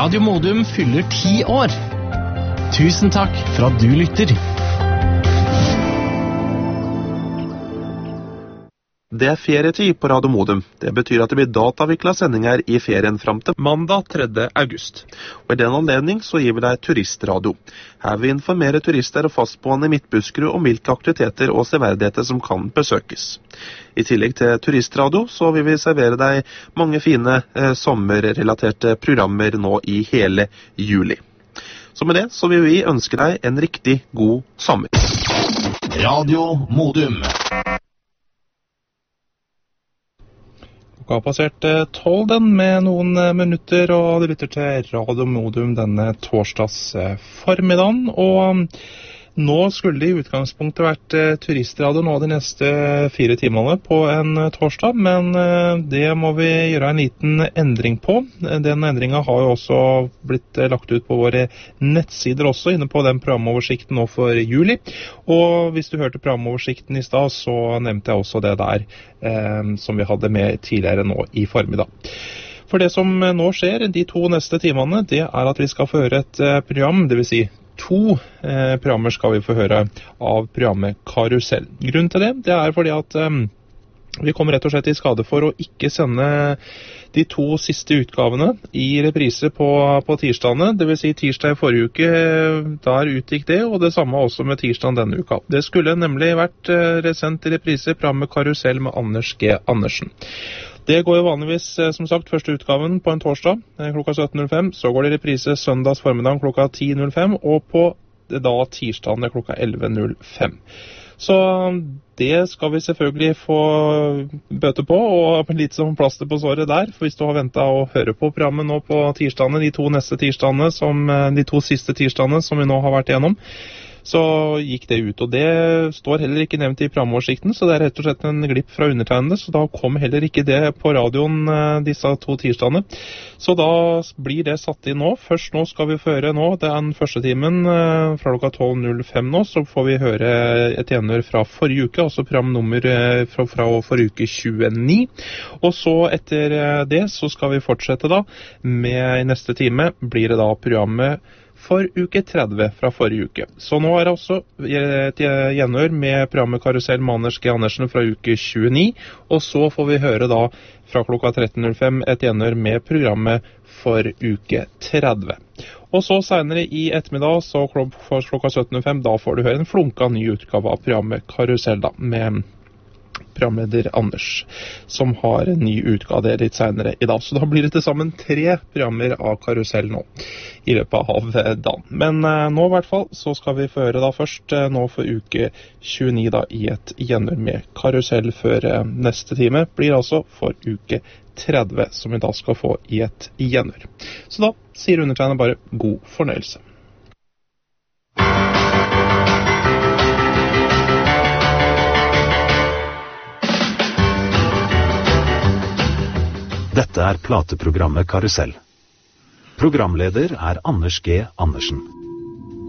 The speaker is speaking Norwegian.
Radio Modum fyller 10 år. Tusen takk for at du lytter. Det er ferietid på Radio Modum. Det betyr at det blir dataviklet sendinger i ferien frem til mandag 3. august. Og i den anledning så gir vi deg turistradio. Her vil vi informere turister og fastboende i Midtbuskerud om hvilke aktiviteter og severdigheter som kan besøkes. I tillegg til turistradio så vil vi servere deg mange fine sommerrelaterte programmer nå i hele juli. Så med det så vil vi ønske deg en riktig god sommer. Radio Modum. Klokka har passert 12 den med noen minutter, og du lytter til Radio Modum denne torsdags formiddagen. Og nå skulle det i utgangspunktet vært turistradio nå de neste 4 timene på en torsdag, men det må vi gjøre en liten endring på. Den endringen har jo også blitt lagt ut på våre nettsider også, inne på den programoversikten nå for juli. Og hvis du hørte programoversikten i stad, så nevnte jeg også det der som vi hadde med tidligere nå i formiddag. For det som nå skjer de 2 neste timene, det er at vi skal få høre et program, det vil si 2 programmer skal vi få høre av programmet Karusell. Grunnen til det er fordi at vi kommer rett og slett i skade for å ikke sende de 2 siste utgavene i reprise på tirsdagene, det vil si tirsdag i forrige uke, der utgikk det, og det samme også med tirsdagen denne uka. Det skulle nemlig vært sendt i reprise programmet Karusell med Anders G. Andersen. Det går jo vanligvis, som sagt, første utgaven på en torsdag klokka 17.05, så går det i reprise søndags formiddag klokka 10.05, og på da tirsdagen klokka 11.05. Så det skal vi selvfølgelig få bøte på, og litt som plaster på såret der, for hvis du har ventet å høre på programmet nå på tirsdagene, de 2 neste tirsdagene, de 2 siste tirsdagene som vi nå har vært igjennom, så gikk det ut, og det står heller ikke nevnt i programoversikten, så det er rett og slett en glipp fra undertegnede, så da kom heller ikke det på radioen disse 2 tirsdagene. Så da blir det satt inn nå. Først nå skal vi føre nå, det er den første timen fra klokka 12.05 nå, så får vi høre et gjenhør fra forrige uke, altså programnummer fra forrige uke 29. Og så etter det så skal vi fortsette da, med i neste time blir det da programmet for uke 30 fra forrige uke. Så nå er det også et gjenhør med programmet Karusell med Anders G. Andersen fra uke 29, og så får vi høre da fra klokka 13.05 et gjenhør med programmet for uke 30. Og så senere i ettermiddag, så klokka 17.05, da får du høre en flunka ny utgave av programmet Karusell da, med programleder Anders, som har en ny utgave litt senere i dag. Så da blir det til sammen 3 programmer av Karusell nå, i løpet av dagen. Men nå i hvert fall, så skal vi få høre da først, nå for uke 29 da, i et gjenhør med Karusell før neste time, blir altså for uke 30, som vi da skal få i et gjenhør. Så da sier undertegnet bare god fornøyelse. Dette er plateprogrammet Karusell. Programleder er Anders G. Andersen.